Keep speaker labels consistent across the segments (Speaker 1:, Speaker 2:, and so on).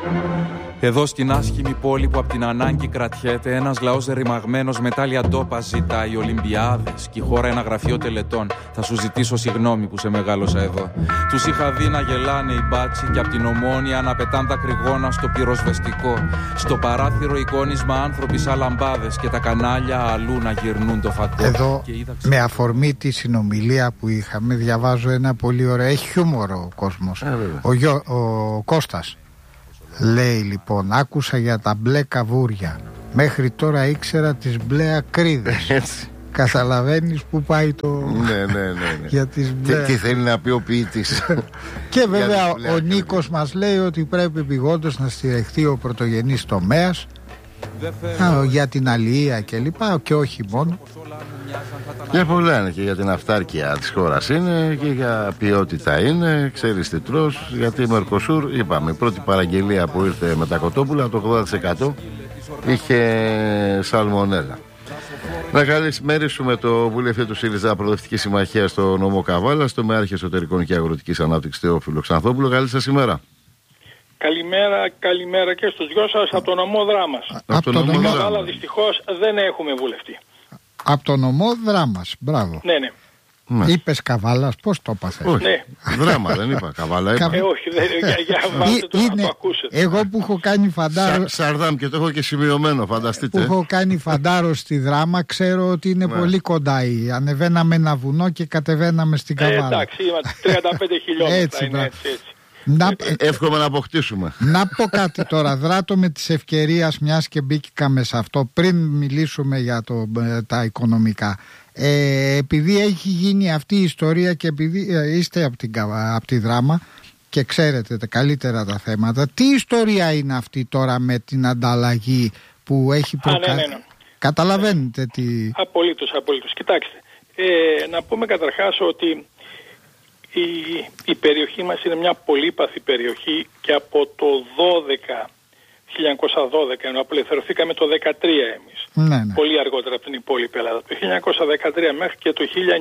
Speaker 1: Εδώ στην άσχημη πόλη που απ' την ανάγκη κρατιέται, ένας λαός ρημαγμένος με τάλια ντόπα ζητάει Ολυμπιάδες και η χώρα ένα γραφείο τελετών. Θα σου ζητήσω συγγνώμη που σε μεγάλωσα εδώ. Τους είχα δει να γελάνε οι μπάτσι και απ' την Ομόνια να πετάν τα κρυγόνα στο πυροσβεστικό. Στο παράθυρο εικόνισμα άνθρωποι σαν λαμπάδες και τα κανάλια αλλού να γυρνούν το φακό.
Speaker 2: Εδώ με αφορμή τη συνομιλία που είχαμε διαβάζω ένα πολύ ωραίο, έχει χιούμορ ο κόσμος. Ο Κώστας λέει λοιπόν, άκουσα για τα μπλε καβούρια. Μέχρι τώρα ήξερα τις μπλε ακρίδες. Έτσι. Καταλαβαίνεις που πάει το...
Speaker 3: Ναι.
Speaker 2: Για τις μπλε...
Speaker 3: Τι θέλει να πει ο ποιητής.
Speaker 2: Και βέβαια ο Νίκος μας λέει ότι πρέπει επειγόντως να στηριχθεί ο πρωτογενής τομέας για την αλληλεία και λοιπά, και όχι μόνο.
Speaker 3: Για πολλά είναι, και για την αυτάρκεια της χώρας είναι, και για ποιότητα είναι. Ξέρεις τι τρως, γιατί Μερκοσούρ, είπαμε, η πρώτη παραγγελία που ήρθε με τα κοτόπουλα, το 80% είχε σαλμονέλα. Να καλησπέρισουμε το βουλευτή του ΣΥΡΙΖΑ Προοδευτική Συμμαχία στο νομό Καβάλα, στο Μεάρχη Εσωτερικών και Αγροτικής Ανάπτυξης Θεόφιλο Ξανθόπουλο. Καλή σας ημέρα.
Speaker 4: Καλημέρα και στους δυο σας από το νομό Δράμας.
Speaker 2: Από το νομό
Speaker 4: Δράμας. Αλλά δυστυχώς δεν έχουμε βουλευτή.
Speaker 2: Από το νομό Δράμας, μπράβο.
Speaker 4: Ναι.
Speaker 2: Είπες Καβάλας, πώς το είπασες?
Speaker 3: Όχι, ναι. Δράμα δεν είπα, Καβάλα είπα.
Speaker 4: Όχι, για βάστε το να το ακούσετε.
Speaker 2: Εγώ που έχω κάνει φαντάρο...
Speaker 3: Σαρδάμ, και το έχω και σημειωμένο, φανταστείτε.
Speaker 2: Που έχω κάνει φαντάρο στη Δράμα, ξέρω ότι είναι πολύ κοντά. Ανεβαίναμε ένα βουνό και κατεβαίναμε στην Καβάλα.
Speaker 4: Εντάξει, 35 χιλιόμετρα είναι έτσι.
Speaker 3: Εύχομαι να αποκτήσουμε.
Speaker 2: Να πω κάτι τώρα, δράτω με της ευκαιρίας, μιας και μπήκαμε σε αυτό, πριν μιλήσουμε για τα οικονομικά. Επειδή έχει γίνει αυτή η ιστορία και επειδή είστε από τη Δράμα και ξέρετε καλύτερα τα θέματα, τι ιστορία είναι αυτή τώρα με την ανταλλαγή που έχει προκαλέσει? Ναι. Καταλαβαίνετε τι... Απολύτως.
Speaker 4: Κοιτάξτε, να πούμε καταρχάς ότι η περιοχή μας είναι μια πολύπαθη περιοχή και από το 1912, ενώ απελευθερωθήκαμε το 1913 εμείς, πολύ αργότερα από την υπόλοιπη Ελλάδα, το 1913 μέχρι και το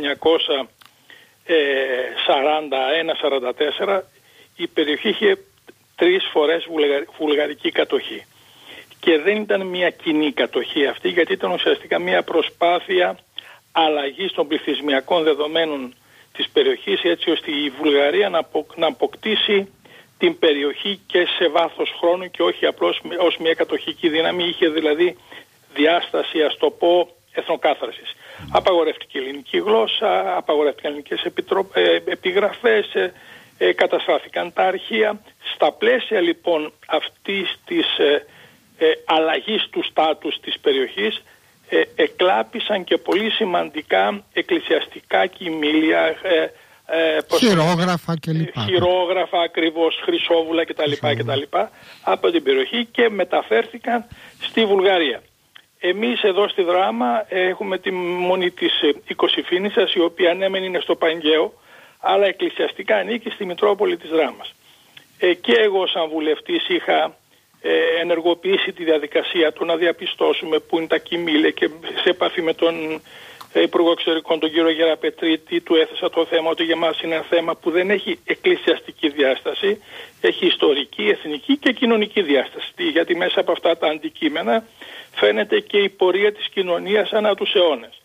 Speaker 4: 1941-44 η περιοχή είχε 3 φορές βουλγαρική κατοχή. Και δεν ήταν μια κοινή κατοχή αυτή, γιατί ήταν ουσιαστικά μια προσπάθεια αλλαγής των πληθυσμιακών δεδομένων της περιοχής, έτσι ώστε η Βουλγαρία να αποκτήσει την περιοχή και σε βάθος χρόνου και όχι απλώς ως μια κατοχική δύναμη. Είχε δηλαδή διάσταση, ας το πω, εθνοκάθαρσης. Απαγορεύτηκε η ελληνική γλώσσα, απαγορεύτηκαν ελληνικές επιγραφές, καταστράφηκαν τα αρχεία. Στα πλαίσια λοιπόν αυτής της αλλαγής του στάτους της περιοχής εκλάπησαν και πολύ σημαντικά εκκλησιαστικά κοιμήλια,
Speaker 2: χειρόγραφα και λοιπά.
Speaker 4: Χειρόγραφα ακριβώς, χρυσόβουλα κτλ. Από την περιοχή και μεταφέρθηκαν στη Βουλγαρία. Εμείς εδώ στη Δράμα έχουμε τη μονή της Οικοσυφήνισσας, η οποία ναι μεν είναι στο Παγκαίο, αλλά εκκλησιαστικά ανήκει στη Μητρόπολη της Δράμας. Και εγώ σαν βουλευτής είχα ενεργοποιήσει τη διαδικασία του να διαπιστώσουμε πού είναι τα κοιμήλια, και σε επαφή με τον Υπουργό Εξωτερικών, τον κύριο Γεραπετρίτη, του έθεσα το θέμα ότι για μας είναι ένα θέμα που δεν έχει εκκλησιαστική διάσταση, έχει ιστορική, εθνική και κοινωνική διάσταση, γιατί μέσα από αυτά τα αντικείμενα φαίνεται και η πορεία της κοινωνίας ανά τους αιώνες.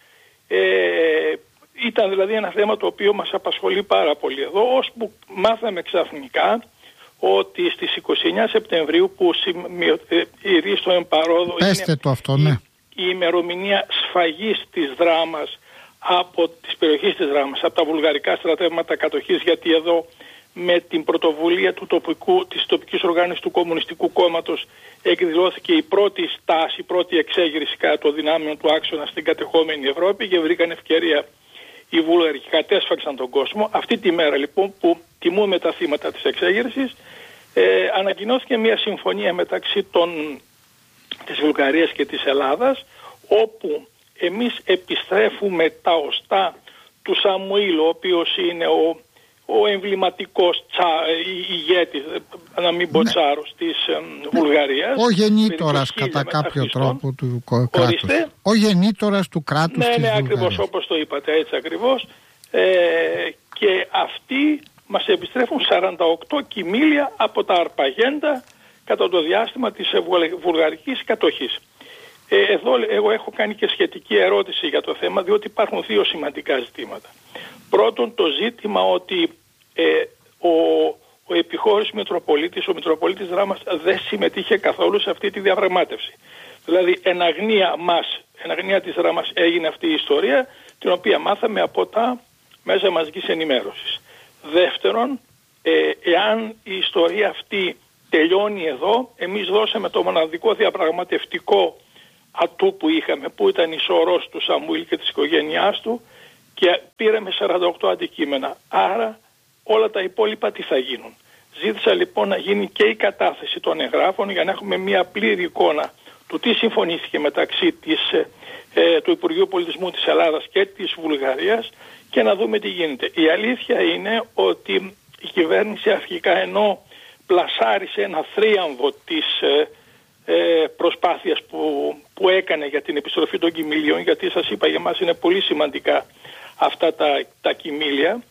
Speaker 4: Ήταν δηλαδή ένα θέμα το οποίο μας απασχολεί πάρα πολύ εδώ, ώσπου μάθαμε ξαφνικά ότι στις 29 Σεπτεμβρίου που ηρεί στο εμπαρόδο είναι η ημερομηνία σφαγής της Δράμας από τις περιοχές της Δράμας, από τα βουλγαρικά στρατεύματα κατοχής, γιατί εδώ με την πρωτοβουλία της τοπικής οργάνωσης του Κομμουνιστικού Κόμματος εκδηλώθηκε η πρώτη στάση, η πρώτη εξέγερση κατά των δυνάμεων του άξονα στην κατεχόμενη Ευρώπη και βρήκαν ευκαιρία οι Βούλγαροι και κατέσφαξαν τον κόσμο. Αυτή τη μέρα λοιπόν που τιμούμε τα θύματα της εξέγερσης, ανακοινώθηκε μια συμφωνία μεταξύ της Βουλγαρίας και της Ελλάδας, όπου εμείς επιστρέφουμε τα οστά του Σαμουήλ, ο οποίος είναι ο εμβληματικός ηγέτης, να μην πω τσάρος, της Βουλγαρίας.
Speaker 2: Ο γεννήτορας κατά κάποιο τρόπο του κράτους. Ο γεννήτορας του κράτους της Βουλγαρίας. Ναι,
Speaker 4: ακριβώς όπως το είπατε, έτσι ακριβώς. Και αυτοί μας επιστρέφουν 48 κοιμήλια από τα Αρπαγέντα, κατά το διάστημα της βουλγαρικής κατοχής. Εδώ εγώ έχω κάνει και σχετική ερώτηση για το θέμα, διότι υπάρχουν δύο σημαντικά ζητήματα. Πρώτον, το ζήτημα ότι ο επιχώρης Μητροπολίτης, ο Μητροπολίτης Δράμας δεν συμμετείχε καθόλου σε αυτή τη διαπραγμάτευση. Δηλαδή εν αγνία της Δράμας έγινε αυτή η ιστορία, την οποία μάθαμε από τα μέσα μαζικής ενημέρωσης. Δεύτερον, εάν η ιστορία αυτή τελειώνει εδώ, εμείς δώσαμε το μοναδικό διαπραγματευτικό ατού που είχαμε, που ήταν η σωρός του Σαμουήλ και της οικογένειάς του, και πήραμε 48 αντικείμενα. Άρα όλα τα υπόλοιπα τι θα γίνουν. Ζήτησα λοιπόν να γίνει και η κατάθεση των εγγράφων για να έχουμε μια πλήρη εικόνα του τι συμφωνήθηκε μεταξύ του Υπουργείου Πολιτισμού της Ελλάδας και της Βουλγαρίας και να δούμε τι γίνεται. Η αλήθεια είναι ότι η κυβέρνηση αρχικά, ενώ πλασάρισε ένα θρίαμβο της προσπάθειας που έκανε για την επιστροφή των κοιμήλιων, γιατί σας είπα για μας είναι πολύ σημαντικά αυτά τα κοιμήλια,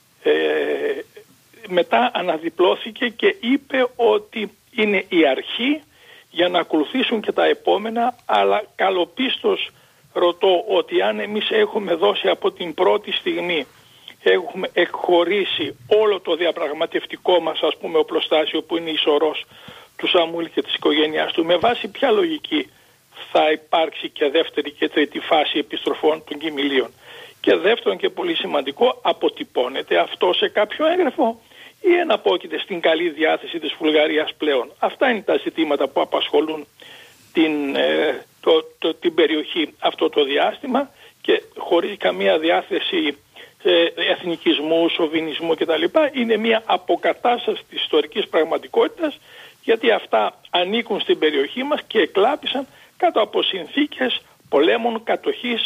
Speaker 4: μετά αναδιπλώθηκε και είπε ότι είναι η αρχή για να ακολουθήσουν και τα επόμενα, αλλά καλοπίστως ρωτώ ότι αν εμείς έχουμε δώσει από την πρώτη στιγμή, έχουμε εκχωρήσει όλο το διαπραγματευτικό μας, ας πούμε, οπλοστάσιο που είναι η σωρός του Σαμουήλ και της οικογένειάς του, με βάση ποια λογική θα υπάρξει και δεύτερη και τρίτη φάση επιστροφών των κοιμηλίων? Και δεύτερον και πολύ σημαντικό, αποτυπώνεται αυτό σε κάποιο έγγραφο ή εναπόκειται στην καλή διάθεση της Βουλγαρίας πλέον? Αυτά είναι τα ζητήματα που απασχολούν την περιοχή αυτό το διάστημα, και χωρίς καμία διάθεση εθνικισμού, σοβινισμού κτλ. Είναι μια αποκατάσταση της ιστορικής πραγματικότητας, γιατί αυτά ανήκουν στην περιοχή μας και εκλάπησαν κάτω από συνθήκες πολέμων, κατοχής,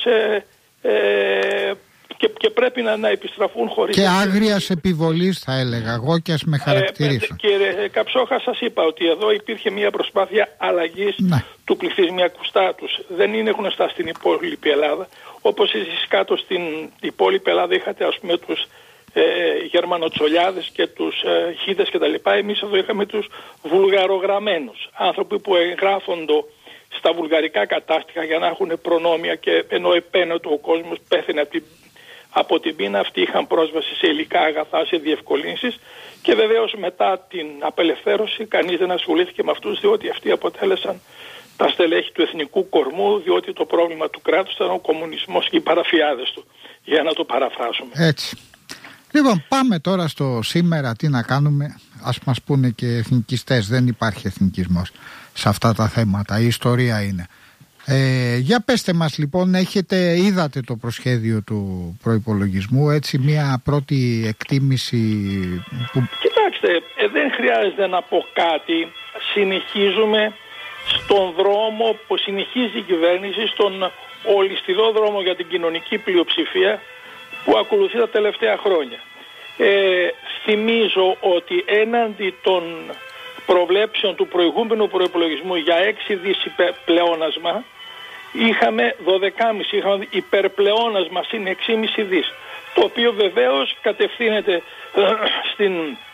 Speaker 4: και πρέπει να επιστραφούν χωρίς...
Speaker 2: Και άγριας επιβολής, θα έλεγα εγώ, και ας με χαρακτηρίσω.
Speaker 4: Κύριε Καψόχα, σας είπα ότι εδώ υπήρχε μια προσπάθεια αλλαγής του πληθυσμιακού στάτους. Δεν είναι γνωστά στην υπόλοιπη Ελλάδα. Όπως εσείς κάτω στην υπόλοιπη Ελλάδα είχατε, ας πούμε, τους Γερμανοτσολιάδες και τους Χίδες κτλ. Εμείς εδώ είχαμε τους βουλγαρογραμμένους, άνθρωποι που εγγράφονται στα βουλγαρικά κατάστοιχα για να έχουν προνόμια, και ενώ επένωτο ο κόσμος πέθαινε από την πείνα, αυτοί είχαν πρόσβαση σε υλικά αγαθά, σε διευκολύνσεις, και βεβαίως μετά την απελευθέρωση κανείς δεν ασχολήθηκε με αυτούς, διότι αυτοί αποτέλεσαν τα στελέχη του εθνικού κορμού, διότι το πρόβλημα του κράτους ήταν ο κομμουνισμός και οι παραφιάδες του, για να το παραφράσουμε.
Speaker 2: Έτσι. Λοιπόν, πάμε τώρα στο σήμερα, τι να κάνουμε. Ας μας πούνε και εθνικιστές, δεν υπάρχει εθνικισμός σε αυτά τα θέματα, η ιστορία είναι. Για πέστε μας λοιπόν, είδατε το προσχέδιο του προϋπολογισμού, έτσι μια πρώτη εκτίμηση που...
Speaker 4: Κοιτάξτε, δεν χρειάζεται να πω κάτι. Συνεχίζουμε στον δρόμο που συνεχίζει η κυβέρνηση, στον ολιστηρό δρόμο για την κοινωνική πλειοψηφία που ακολουθεί τα τελευταία χρόνια. Θυμίζω ότι έναντι των προβλέψεων του προηγούμενου προϋπολογισμού για 6 δις πλεόνασμα, είχαμε 12,5, είχαμε υπερπλεόνασμα είναι 6,5 δις, το οποίο βεβαίως κατευθύνεται στην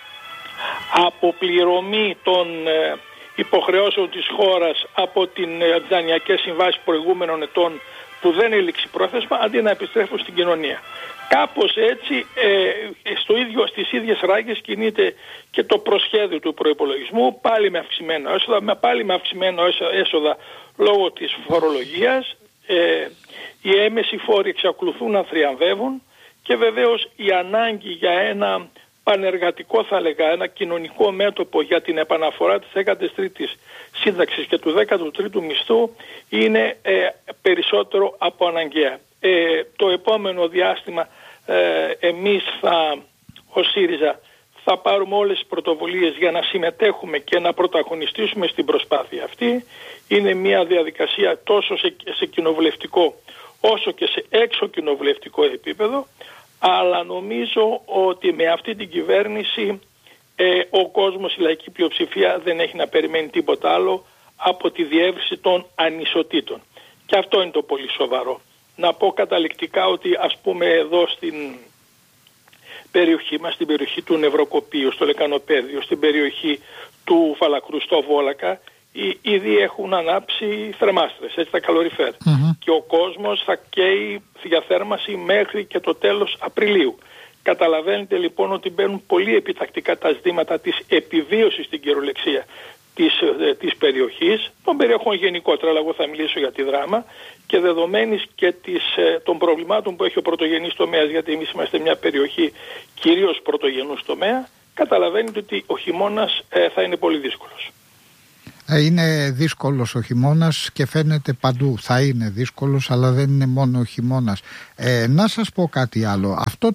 Speaker 4: αποπληρωμή των υποχρεώσεων της χώρας από τις δανειακές συμβάσεις προηγούμενων ετών που δεν έληξε πρόθεσμα, αντί να επιστρέφουν στην κοινωνία. Κάπως έτσι στις ίδιες ράγες κινείται και το προσχέδιο του προϋπολογισμού, πάλι με αυξημένο έσοδα, πάλι με αυξημένο έσοδα λόγω της φορολογίας. Οι έμμεσοι φόροι εξακολουθούν να θριαμβεύουν, και βεβαίως η ανάγκη για ένα πανεργατικό, θα λέγα, ένα κοινωνικό μέτωπο για την επαναφορά της 13ης σύνταξης και του 13ου μισθού είναι περισσότερο από αναγκαία. Το επόμενο διάστημα εμείς ως ΣΥΡΙΖΑ θα πάρουμε όλες τις πρωτοβουλίες για να συμμετέχουμε και να πρωταγωνιστήσουμε στην προσπάθεια αυτή. Είναι μια διαδικασία τόσο σε κοινοβουλευτικό όσο και σε έξω κοινοβουλευτικό επίπεδο, αλλά νομίζω ότι με αυτή την κυβέρνηση ο κόσμος, η λαϊκή πλειοψηφία δεν έχει να περιμένει τίποτα άλλο από τη διεύρυνση των ανισοτήτων. Και αυτό είναι το πολύ σοβαρό. Να πω καταληκτικά ότι, ας πούμε, εδώ στην περιοχή μας, στην περιοχή του Νευροκοπείου, στο Λεκανοπέδιο, στην περιοχή του Φαλακρού στο Βόλακα ήδη έχουν ανάψει θερμάστρες, έτσι, τα καλοριφέρ. Και ο κόσμος θα καίει διαθέρμανση μέχρι και το τέλος Απριλίου. Καταλαβαίνετε λοιπόν ότι μπαίνουν πολύ επιτακτικά τα ζητήματα της επιβίωσης στην κυριολεξία της περιοχής, των περιοχών γενικότερα, αλλά εγώ θα μιλήσω για τη Δράμα, και δεδομένης και των προβλημάτων που έχει ο πρωτογενής τομέας, γιατί εμείς είμαστε μια περιοχή κυρίως πρωτογενούς τομέα, καταλαβαίνετε ότι ο χειμώνας θα είναι πολύ δύσκολος.
Speaker 2: Είναι δύσκολος ο χειμώνας και φαίνεται παντού. Θα είναι δύσκολος, αλλά δεν είναι μόνο ο χειμώνας. Να σας πω κάτι άλλο. Αυτό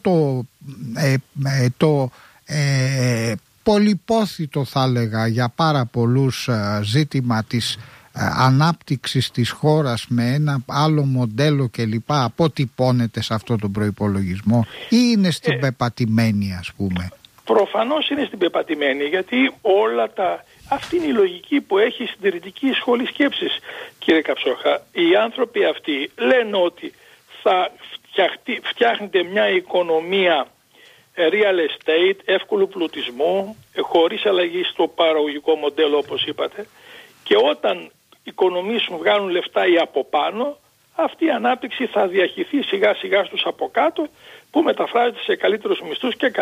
Speaker 2: το πολυπόθητο, θα έλεγα, για πάρα πολλούς ζήτημα της ανάπτυξης της χώρας με ένα άλλο μοντέλο κλπ. Αποτυπώνεται σε αυτό τον προϋπολογισμό ή είναι στην πεπατημένη, ας πούμε?
Speaker 4: Προφανώς είναι στην πεπατημένη, γιατί αυτή είναι η λογική που έχει η συντηρητική σχολή σκέψης, κύριε Καψόχα. Οι άνθρωποι αυτοί λένε ότι θα φτιάχνεται μια οικονομία real estate, εύκολου πλουτισμού, χωρίς αλλαγή στο παραγωγικό μοντέλο, όπως είπατε, και όταν οικονομήσουν, βγάλουν λεφτά οι από πάνω, αυτή η ανάπτυξη θα διαχυθεί σιγά σιγά στους από κάτω, που μεταφράζεται σε καλύτερους μισθούς και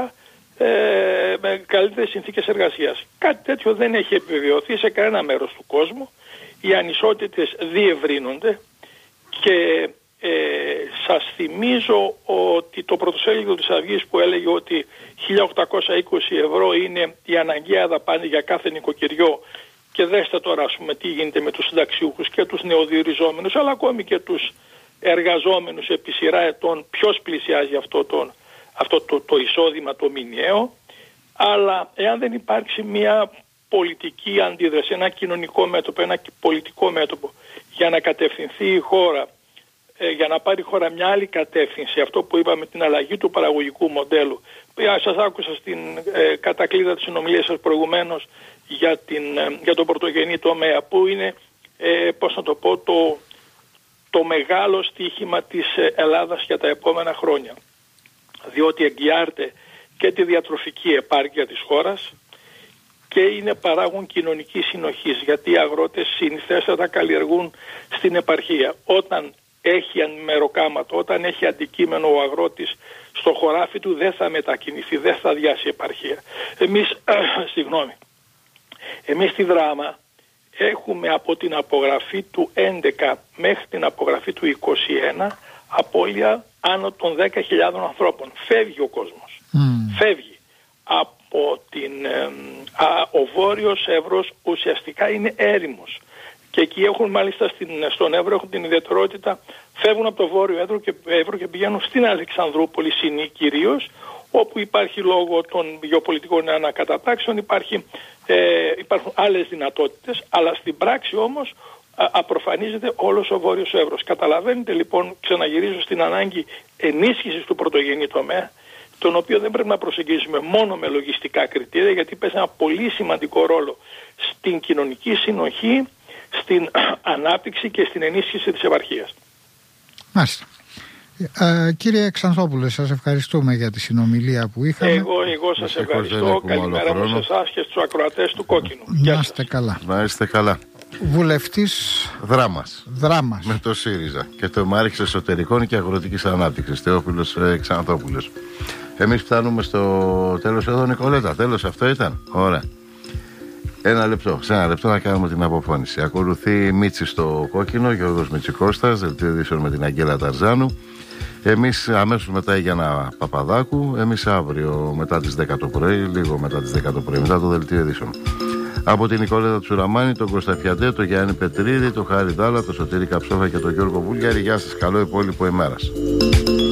Speaker 4: με καλύτερες συνθήκες εργασίας. Κάτι τέτοιο δεν έχει επιβεβαιωθεί σε κανένα μέρος του κόσμου. Οι ανισότητες διευρύνονται και σας θυμίζω ότι το πρωτοσέλιδο της Αυγής που έλεγε ότι 1.820 ευρώ είναι η αναγκαία δαπάνη για κάθε νοικοκυριό, και δέστε τώρα, ας πούμε, τι γίνεται με τους συνταξιούχους και τους νεοδιοριζόμενους, αλλά ακόμη και τους εργαζόμενους επί σειρά ετών, ποιος πλησιάζει αυτό το εισόδημα το μηνιαίο. Αλλά εάν δεν υπάρξει μια πολιτική αντίδραση, ένα κοινωνικό μέτωπο, ένα πολιτικό μέτωπο για να κατευθυνθεί η χώρα, για να πάρει η χώρα μια άλλη κατεύθυνση, αυτό που είπαμε, την αλλαγή του παραγωγικού μοντέλου. Σας άκουσα στην κατακλείδα της συνομιλίας σας προηγουμένως για τον πρωτογενή τομέα, που είναι, πώς να το πω, το μεγάλο στοίχημα της Ελλάδας για τα επόμενα χρόνια. Διότι εγγυάται και τη διατροφική επάρκεια της χώρας και είναι παράγον κοινωνικής συνοχής, γιατί οι αγρότες συνηθέστατα καλλιεργούν στην επαρχία. Όταν έχει μεροκάματο, όταν έχει αντικείμενο ο αγρότης στο χωράφι του, δεν θα μετακινηθεί, δεν θα διάσει επαρχία. Εμείς στη Δράμα έχουμε από την απογραφή του 11 μέχρι την απογραφή του 21 απώλεια άνω των 10.000 ανθρώπων. Φεύγει ο κόσμος. Φεύγει. Από ο Βόρειος Εύρος ουσιαστικά είναι έρημος. Και εκεί έχουν μάλιστα στον Εύρο έχουν την ιδιαιτερότητα, φεύγουν από το Βόρειο Εύρο και πηγαίνουν στην Αλεξανδρούπολη, Συνή κυρίως, όπου υπάρχει, λόγω των γεωπολιτικών ανακατατάξεων, υπάρχουν άλλες δυνατότητες, αλλά στην πράξη όμως απροφανίζεται όλος ο Βόρειος Εύρος. Καταλαβαίνετε λοιπόν, ξαναγυρίζω στην ανάγκη ενίσχυσης του πρωτογενή τομέα, τον οποίο δεν πρέπει να προσεγγίσουμε μόνο με λογιστικά κριτήρια, γιατί παίζει ένα πολύ σημαντικό ρόλο στην κοινωνική συνοχή, στην ανάπτυξη και στην ενίσχυση της επαρχίας.
Speaker 2: Μάλιστα. Κύριε Ξανθόπουλε, σας ευχαριστούμε για τη συνομιλία που είχαμε.
Speaker 4: Εγώ σας ευχαριστώ. Καλημέρα μου σε εσάς και στους ακροατές του Κόκκινου.
Speaker 2: Να είστε καλά.
Speaker 3: Να είστε καλά.
Speaker 2: Βουλευτής
Speaker 3: Δράμας.
Speaker 2: Με
Speaker 3: το ΣΥΡΙΖΑ και το Μάρχης Εσωτερικών και Αγροτικής Ανάπτυξης, Θεόφιλος Ξανθόπουλος. Εμείς φτάνουμε στο τέλος εδώ, Νικολέτα. Τέλος αυτό ήταν. Ωραία. Σε ένα λεπτό να κάνουμε την αποφώνηση. Ακολουθεί Μίτσι στο Κόκκινο, Γιώργος Μητσικώστας, δελτίο ειδήσεων με την Αγγέλα Ταρζάνου. Εμείς αμέσως μετά η Γιάννα Παπαδάκου. Εμείς αύριο μετά τις 10 το πρωί, λίγο μετά τις 10 το πρωί, μετά το δελτίο ειδήσεων. Από την Νικολέτα Τσουραμάνη, τον Κώστα Φιαντέ, τον Γιάννη Πετρίδη, τον Χάρη Δάλα, τον Σωτήρη Καψόφα και τον Γιώργο Βούλγαρη. Γεια σας, καλό υπόλοιπο ημέρας.